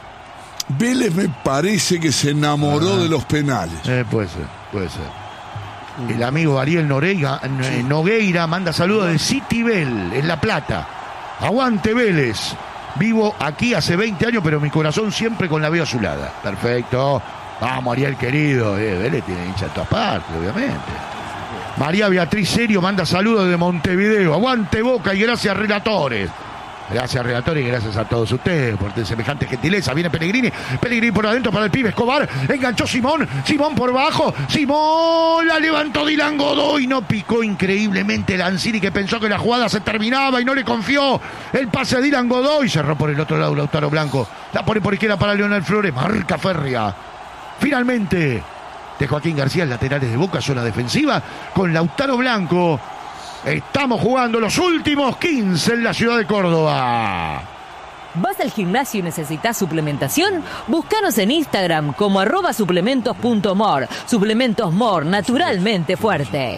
Vélez me parece que se enamoró ah, de los penales. Eh, puede ser, puede ser. El amigo Ariel Noreira, sí. Nogueira manda saludos de Citibel, en La Plata. Aguante Vélez. Vivo aquí hace veinte años, pero mi corazón siempre con la vía azulada. Perfecto. Vamos, Ariel querido. Eh, Vélez tiene hincha en todas partes, obviamente. María Beatriz Serio manda saludos de Montevideo. Aguante Boca y gracias relatores. Gracias, relator, y gracias a todos ustedes por semejante gentileza. Viene Pellegrini, Pellegrini por adentro para el pibe Escobar. Enganchó Simón, Simón por bajo. Simón la levantó Dylan Godoy. No picó increíblemente Lanzini, que pensó que la jugada se terminaba y no le confió. El pase de Dylan Godoy. Cerró por el otro lado Lautaro Blanco. La pone por izquierda para Leonel Flores. Marca férrea finalmente de Joaquín García, laterales de Boca, zona defensiva, con Lautaro Blanco. Estamos jugando los últimos quince en la ciudad de Córdoba. ¿Vas al gimnasio y necesitas suplementación? Búscanos en Instagram como arroba suplementos punto mor. Suplementos Mor, naturalmente fuerte.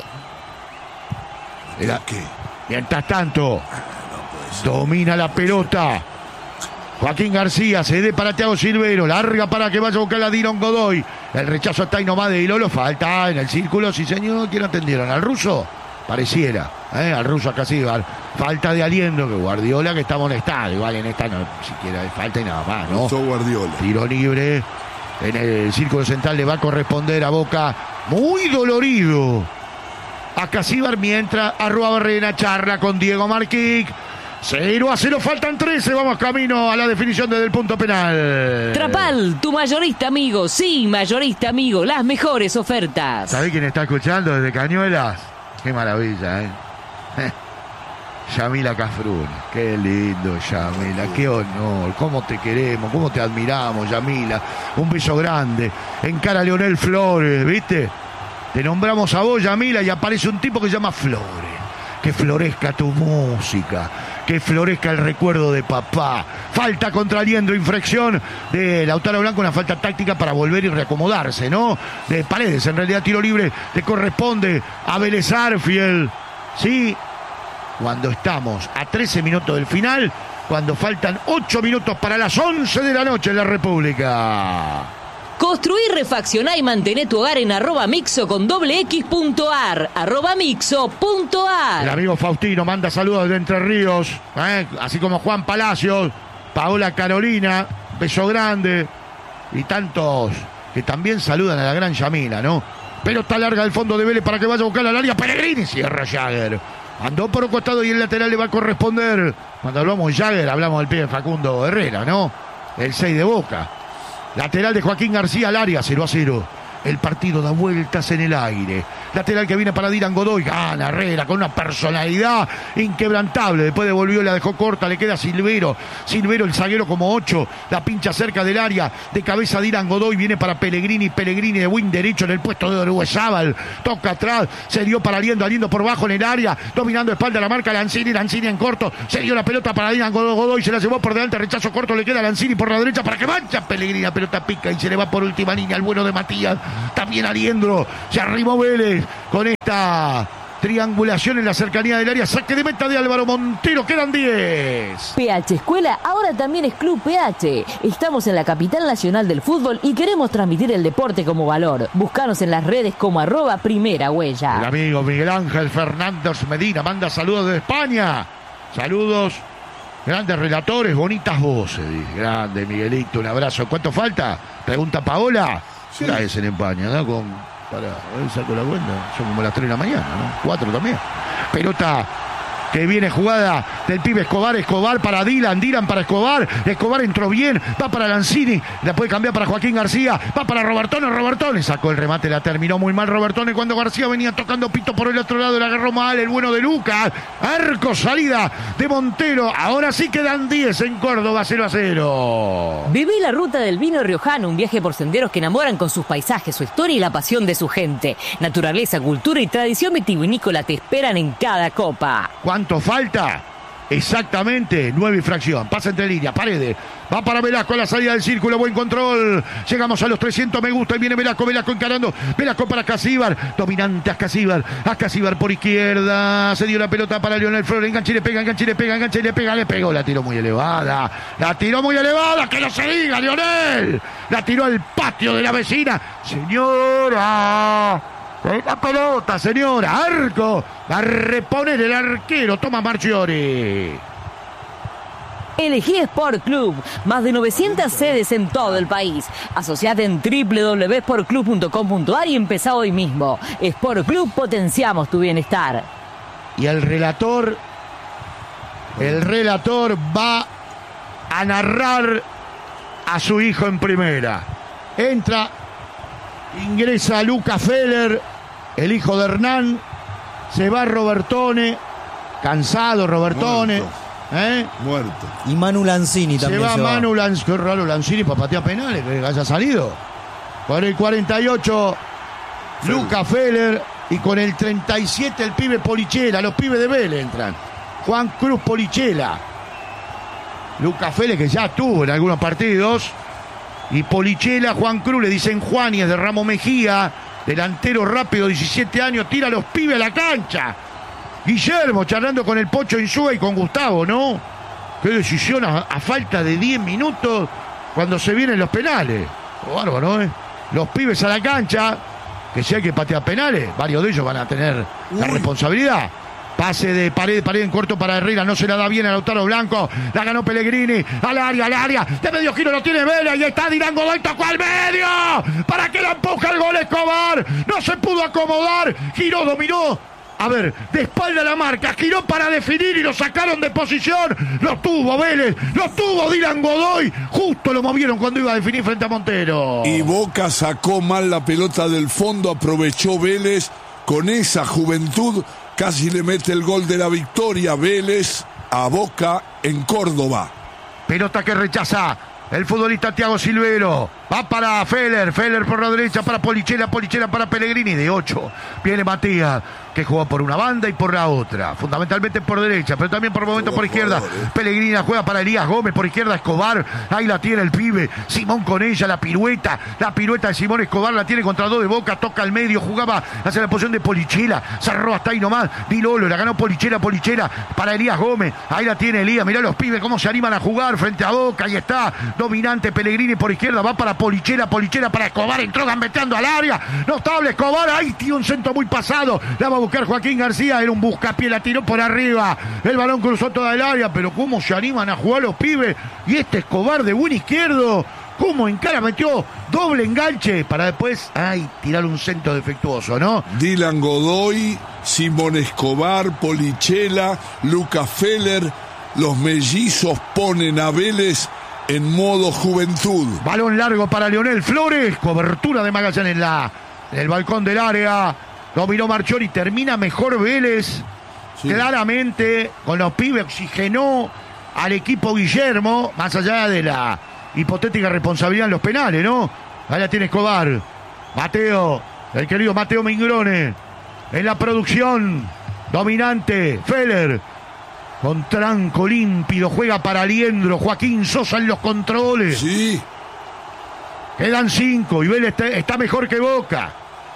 Era, mientras tanto, domina la pelota Joaquín García, cede para Thiago Silvero, larga para que vaya a buscar a Diron Godoy. El rechazo está ahí nomás de Ilolo, falta en el círculo, sí señor. ¿Quién atendieron? ¿Al ruso? Pareciera, ¿eh? Al ruso acá sí, falta de aliento, que Guardiola que está molestado, igual en esta no siquiera hay falta y nada más, ¿no? Guardiola. Tiro libre, en el círculo central le va a corresponder a Boca, muy dolorido a Casíbar, mientras Arrua Barrena charla con Diego Marquic. cero a cero, faltan trece, vamos camino a la definición desde el punto penal. Trapal, tu mayorista amigo, sí, mayorista amigo, las mejores ofertas. ¿Sabés quién está escuchando desde Cañuelas? Qué maravilla, ¿eh? Yamila Cafrune, qué lindo, Yamila, qué honor, cómo te queremos, cómo te admiramos, Yamila. Un beso grande, encara a Leonel Flores, ¿viste? Te nombramos a vos, Yamila, y aparece un tipo que se llama Flores. Que florezca tu música, que florezca el recuerdo de papá. Falta contra Aliendro, infracción de Lautaro Blanco, una falta táctica para volver y reacomodarse, ¿no? De Paredes, en realidad tiro libre le corresponde a Vélez Arfield. Sí, cuando estamos a trece minutos del final, cuando faltan ocho minutos para las once de la noche en la República. Construir, refaccionar y mantener tu hogar en arroba mixo con doble x punto ar, arroba mixo punto ar. El amigo Faustino manda saludos de Entre Ríos, ¿eh? Así como Juan Palacios, Paola Carolina, beso grande, y tantos que también saludan a la gran Yamila, ¿no? Pelota larga del fondo de Vélez para que vaya a buscar al área Pellegrini, cierra Jagger. Andó por un costado y el lateral le va a corresponder. Cuando hablamos de Jagger, hablamos del pibe Facundo Herrera, ¿no? El seis de Boca. Lateral de Joaquín García al área, cero a cero. El partido da vueltas en el aire. Lateral que viene para Diran Godoy. Gana Herrera con una personalidad inquebrantable. Después devolvió, la dejó corta. Le queda Silvero. Silvero, el zaguero como ocho. La pincha cerca del área. De cabeza Diran Godoy. Viene para Pellegrini. Pellegrini de wing derecho en el puesto de Uruguayzábal. Toca atrás. Se dio para Aliendo. Aliendo por bajo en el área. Dominando espalda la marca Lanzini. Lanzini en corto. Se dio la pelota para Diran Godoy. Se la llevó por delante. Rechazo corto. Le queda Lanzini por la derecha para que mancha Pellegrini. La pelota pica y se le va por última línea al bueno de Matías. También Aliendro. Se arrimó Vélez con esta triangulación en la cercanía del área. Saque de meta de Álvaro Montero. Quedan diez. P H Escuela ahora también es Club P H. Estamos en la capital nacional del fútbol y queremos transmitir el deporte como valor. Búscanos en las redes como arroba primera huella. El amigo Miguel Ángel Fernández Medina manda saludos de España. Saludos. Grandes relatores, bonitas voces. Dice. Grande Miguelito, un abrazo. ¿Cuánto falta? Pregunta Paola. ¿Qué hora es en España? ¿No? Con, para, a ver, saco la cuenta. Son como las tres de la mañana, ¿no? Cuatro también. Pelota que viene jugada del pibe Escobar. Escobar para Dylan. Dylan para Escobar. Escobar entró bien. Va para Lanzini. La puede cambiar para Joaquín García. Va para Robertone. Robertone sacó el remate. La terminó muy mal Robertone cuando García venía tocando pito por el otro lado. La agarró mal el bueno de Lucas. Arco, salida de Montero. Ahora sí quedan diez en Córdoba. cero a cero. Viví la ruta del vino riojano. Un viaje por senderos que enamoran con sus paisajes, su historia y la pasión de su gente. Naturaleza, cultura y tradición vitivinícola te esperan en cada copa. ¿Cuánto falta? Exactamente, nueve y fracción. Pasa entre líneas, Paredes. Va para Velasco a la salida del círculo, buen control. Llegamos a los trescientos, me gusta. Y viene Velasco, Velasco encarando. Velasco para Casíbar. Dominante Ascasíbar. Ascasíbar por izquierda. Se dio la pelota para Leonel Flores. Enganche y le pega, enganche y le pega, enganche y le pega. Le pegó, la tiró muy elevada. La tiró muy elevada. Que no se diga, Leonel. La tiró al patio de la vecina. Señora. La pelota, señora. Arco. Va a reponer el arquero. Toma Marchiori. Elegí Sport Club, más de novecientas sedes en todo el país. Asociate en doble u doble u doble u punto sport club punto com punto ar y empezá hoy mismo. Sport Club, potenciamos tu bienestar. Y el relator, el relator va a narrar a su hijo en primera. Entra, ingresa Luca Feller, el hijo de Hernán. Se va Robertone, cansado Robertone. Muerto. ¿Eh? Muerto. Y Manu Lanzini también se va. se va. Manu Lanzini, qué raro Lanzini para patear penales, que haya salido. Con el cuarenta y ocho, Luca Feller. Y con el treinta y siete, el pibe Polichela. Los pibes de Vélez entran. Juan Cruz Polichela. Luca Feller, que ya estuvo en algunos partidos. Y Polichela, Juan Cruz, le dicen Juan y es de Ramos Mejía. Delantero rápido, diecisiete años. Tira a los pibes a la cancha. Guillermo charlando con el Pocho Insúa y con Gustavo, ¿no? Qué decisión a, a falta de diez minutos cuando se vienen los penales. Oh, bárbaro, ¿eh? Los pibes a la cancha. Que si hay que patear penales, varios de ellos van a tener Uy. la responsabilidad. Pase de pared, pared en corto para Herrera, no se la da bien a Lautaro Blanco, la ganó Pellegrini, al área, al área, de medio giro lo tiene Vélez, y está Dylan Godoy, tocó al medio, para que la empuja el gol Escobar, no se pudo acomodar, giró, dominó, a ver, de espalda a la marca, giró para definir y lo sacaron de posición, lo tuvo Vélez, lo tuvo Dylan Godoy, justo lo movieron cuando iba a definir frente a Montero. Y Boca sacó mal la pelota del fondo, aprovechó Vélez, con esa juventud casi le mete el gol de la victoria Vélez a Boca en Córdoba. Pelota que rechaza el futbolista Thiago Silvero. Va para Feller, Feller por la derecha para Polichela, Polichela para Pellegrini. De ocho viene Matías, que juega por una banda y por la otra. Fundamentalmente por derecha, pero también por momentos por izquierda. Pellegrini la juega para Elías Gómez, por izquierda Escobar. Ahí la tiene el pibe. Simón con ella, la pirueta. La pirueta de Simón Escobar la tiene contra dos de Boca. Toca al medio, jugaba hacia la posición de Polichela. Cerró hasta ahí nomás. Dilolo, la ganó Polichela, Polichela para Elías Gómez. Ahí la tiene Elías. Mirá los pibes cómo se animan a jugar frente a Boca. Ahí está, dominante Pellegrini por izquierda. Va para Polichela, Polichela para Escobar. Entró gambeteando al área. Notable Escobar. Ahí tiene un centro muy pasado. La va a buscar Joaquín García. Era un buscapié. La tiró por arriba. El balón cruzó toda el área. Pero cómo se animan a jugar los pibes. Y este Escobar de buen izquierdo. Cómo encara, metió doble enganche para después, ay, tirar un centro defectuoso, ¿no? Dylan Godoy, Simón Escobar, Polichela, Luca Feller. Los mellizos ponen a Vélez en modo juventud. Balón largo para Leonel Flores. Cobertura de Magallanes en, la, en el balcón del área. Dominó Marchiori. Termina mejor Vélez. Sí. Claramente, con los pibes oxigenó al equipo Guillermo. Más allá de la hipotética responsabilidad en los penales, ¿no? Ahí la tiene Escobar. Mateo, el querido Mateo Mingrone. En la producción. Dominante. Feller. Con tranco límpido, juega para Aliendro, Joaquín Sosa en los controles. Sí. Quedan cinco y Vélez está, está mejor que Boca.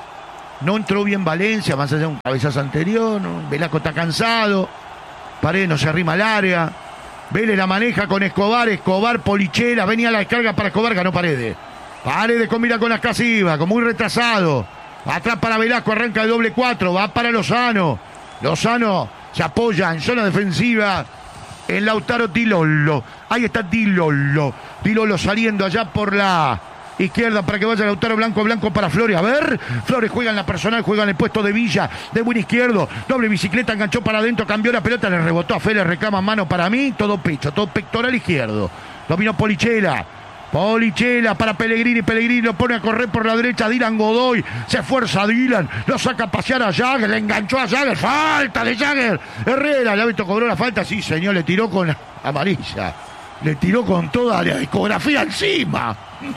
No entró bien Valencia, más allá de un cabezazo anterior. ¿no? Velasco está cansado. Paredes no se arrima al área. Vélez la maneja con Escobar, Escobar, Polichela. Venía la descarga para Escobar, ganó Paredes. Paredes combina con las casivas, con muy retrasado. Atrás para Velasco, arranca el doble cuatro, va para Lozano. Lozano se apoya en zona defensiva en Lautaro Dilolo. Ahí está Dilolo. Dilolo saliendo allá por la izquierda para que vaya Lautaro Blanco. Blanco para Flores. A ver. Flores juega en la personal, juega en el puesto de Villa. De buen izquierdo. Doble bicicleta, enganchó para adentro, cambió la pelota, le rebotó a Félix, reclama mano para mí. Todo pecho, todo pectoral izquierdo. Dominó Polichela. Polichela para Pellegrini, Pellegrini lo pone a correr por la derecha, Dylan Godoy, se esfuerza Dylan, lo saca a pasear a Jagger, le enganchó a Jagger, falta de Jagger, Herrera, el árbitro cobró la falta, sí señor, le tiró con amarilla, le tiró con toda la discografía encima.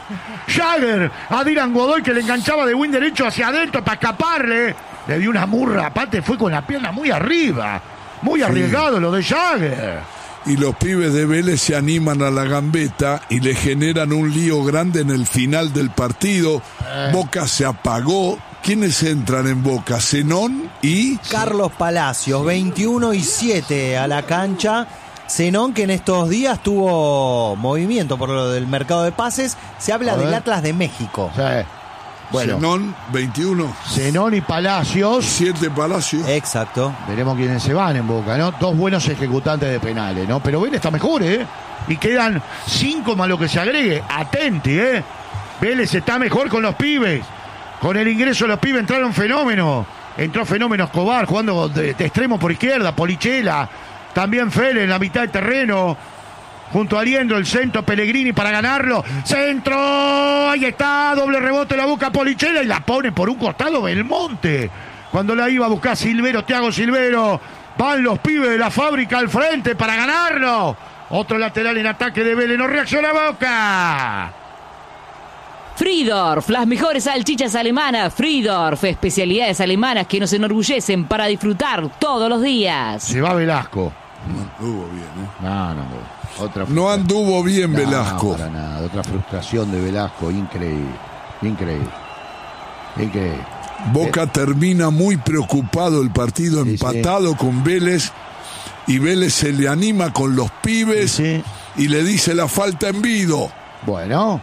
Jagger a Dylan Godoy que le enganchaba de win derecho hacia adentro para escaparle, le dio una murra, aparte fue con la pierna muy arriba, muy sí. arriesgado lo de Jagger. Y los pibes de Vélez se animan a la gambeta y le generan un lío grande en el final del partido. Eh. Boca se apagó. ¿Quiénes entran en Boca? Zenón y... Carlos Palacios, veintiuno y siete a la cancha. Zenón, que en estos días tuvo movimiento por lo del mercado de pases. Se habla del Atlas de México. Sí. Bueno. Zenón, veintiuno. Zenón y Palacios. siete Palacios. Exacto. Veremos quiénes se van en Boca, ¿no? Dos buenos ejecutantes de penales, ¿no? Pero Vélez está mejor, ¿eh? Y quedan cinco más lo que se agregue. Atenti, ¿eh? Vélez está mejor con los pibes. Con el ingreso de los pibes entraron fenómenos. Entró Fenómeno Escobar jugando de, de extremo por izquierda. Polichela. También Félix en la mitad del terreno. Junto a Aliendro, el centro, Pellegrini para ganarlo. ¡Centro! Ahí está, doble rebote, la busca Polichela y la pone por un costado Belmonte. Cuando la iba a buscar Silvero, Thiago Silvero. Van los pibes de la fábrica al frente para ganarlo. Otro lateral en ataque de Vélez, no reacciona Boca. Friedorf, las mejores salchichas alemanas. Friedorf, especialidades alemanas que nos enorgullecen para disfrutar todos los días. Se va Velasco. No anduvo bien, ¿eh? No, no, otra No anduvo bien no, Velasco. Para nada, otra frustración de Velasco, increíble, increíble, increíble. Boca eh. termina muy preocupado el partido, Sí, empatado sí. con Vélez, y Vélez se le anima con los pibes Sí, sí. y le dice la falta en Vido. Bueno,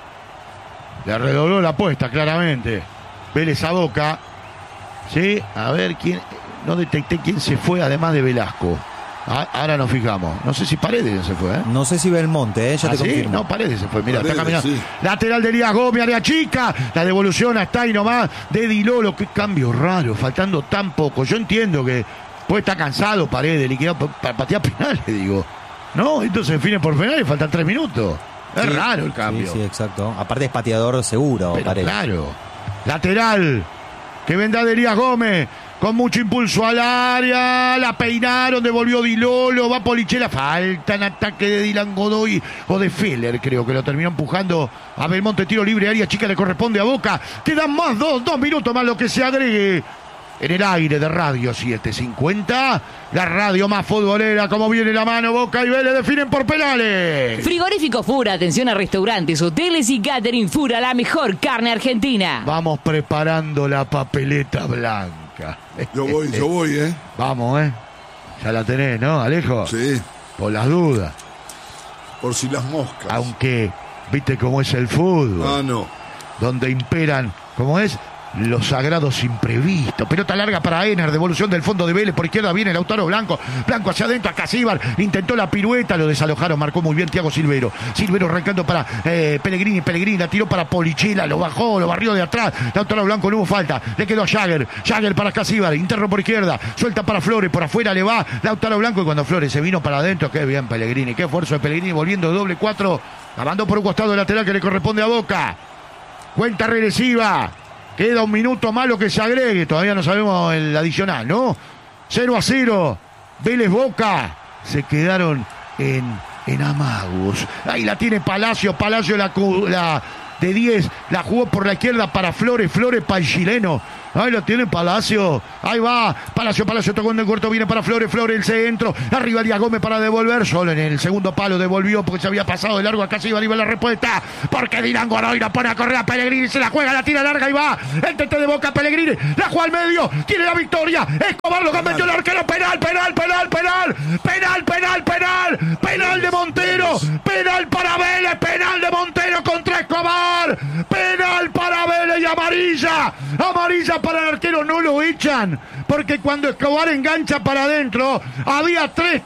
le redobló la apuesta claramente. Vélez a Boca. Sí, a ver quién. No detecté quién se fue además de Velasco. Ah, ahora nos fijamos. No sé si Paredes se fue, ¿eh? No sé si Belmonte, ¿eh? ya ¿Ah, te sí? confirmo. No, Paredes se fue. Mira, está Paredes, caminando. sí. Lateral de Elías Gómez, área chica. La devolución hasta ahí nomás de Di Lolo. Qué cambio raro, faltando tan poco. Yo entiendo que puede estar cansado Paredes, liquidado para patear penales, digo. No, esto se define por penales, faltan tres minutos. Es Sí, raro el cambio. Sí, sí, exacto. Aparte es pateador seguro, Pero Paredes. claro. Lateral. Que vendrá de Elías Gómez. Con mucho impulso al área. La peinaron. Devolvió Di Lolo. Va Polichela. Falta en ataque de Dylan Godoy. O de Feller, creo que lo terminó empujando a Belmonte. Tiro libre. Área chica le corresponde a Boca. Quedan más dos. Dos minutos más lo que se agregue. En el aire de Radio siete cincuenta. La radio más futbolera. Como viene la mano. Boca y Vélez definen por penales. Frigorífico Fura, atención a restaurantes, hoteles y catering. Fura, la mejor carne argentina. Vamos preparando la papeleta blanca. Yo voy, yo voy, ¿eh? Vamos, ¿eh? Ya la tenés, ¿no, Alejo? Sí, Por las dudas. por si las moscas. Aunque, viste cómo es el fútbol. Ah, no. Donde imperan, ¿cómo es? Los sagrados imprevistos. Pelota larga para Ener, devolución del fondo de Vélez. Por izquierda viene Lautaro Blanco. Blanco hacia adentro, acá Casíbar. Intentó la pirueta, lo desalojaron. Marcó muy bien Thiago Silvero. Silvero arrancando para eh, Pellegrini. Pellegrini la tiró para Polichela. Lo bajó, lo barrió de atrás. Lautaro Blanco no hubo falta. Le quedó a Jagger. Jagger para Casíbar. Interno por izquierda. Suelta para Flores. Por afuera le va Lautaro Blanco. Y cuando Flores se vino para adentro, qué bien Pellegrini. Qué esfuerzo de Pellegrini volviendo de doble cuatro. La mandó por un costado lateral que le corresponde a Boca. Cuenta regresiva. Queda un minuto más lo que se agregue. Todavía no sabemos el adicional, ¿no? cero a cero. Vélez Boca. Se quedaron en, en amagos. Ahí la tiene Palacio. Palacio la, la de diez. La jugó por la izquierda para Flores. Flores para el chileno. Ahí lo tiene Palacio. Ahí va. Palacio, Palacio tocó en el cuarto. Viene para Flores. Flores el centro. Arriba Elías Gómez para devolver. Solo en el segundo palo devolvió porque se había pasado de largo. Acá se iba arriba la respuesta. Porque Dylan Godoy la pone a correr a Pellegrini. Se la juega, la tira larga y va. El tete de Boca Pellegrini. La juega al medio. Tiene la victoria. Escobar lo convirtió el arquero. Penal, penal, penal, penal. Penal, penal, penal. Penal de Montero. Penal para Vélez. Penal de Montero contra Escobar. Penal para Vélez y amarilla. Amarilla para el arquero, no lo echan, porque cuando Escobar engancha para adentro, había tres